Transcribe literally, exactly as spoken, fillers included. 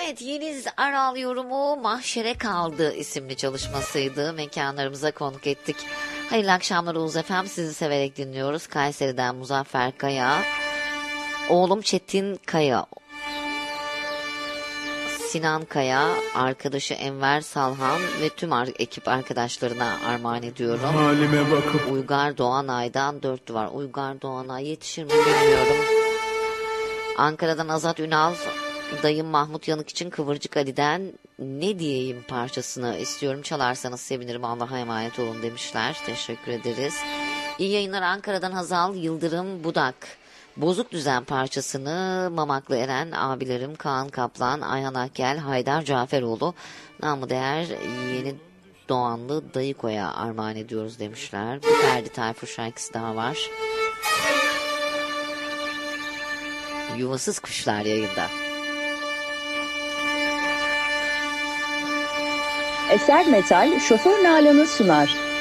Evet, Yeliz Aral yorumu Mahşere Kaldı isimli çalışmasıydı. Mekanlarımıza konuk ettik. Hayırlı akşamlar Oğuz Efem. Sizi severek dinliyoruz. Kayseri'den Muzaffer Kaya. Oğlum Çetin Kaya. Sinan Kaya, arkadaşı Enver Salhan ve tüm ekip arkadaşlarına armağan ediyorum. Halime bakıp. Uygar Doğanay'dan dört duvar. Uygar Doğanay yetişir mi bilmiyorum. Ankara'dan Azat Ünal, dayım Mahmut Yanık için Kıvırcık Ali'den Ne Diyeyim parçasını istiyorum. Çalarsanız sevinirim, Allah'a emanet olun demişler. Teşekkür ederiz. İyi yayınlar. Ankara'dan Hazal Yıldırım Budak. Bozuk Düzen parçasını Mamaklı Eren abilerim Kaan Kaplan, Ayhan Akgel, Haydar Caferoğlu, namı değer Yeni Doğanlı Dayıko'ya armağan ediyoruz demişler. Bir Ferdi Tayfur şarkısı daha var. Yuvasız Kuşlar yayında. Eser Metal Şoför Nalan'ı sunar.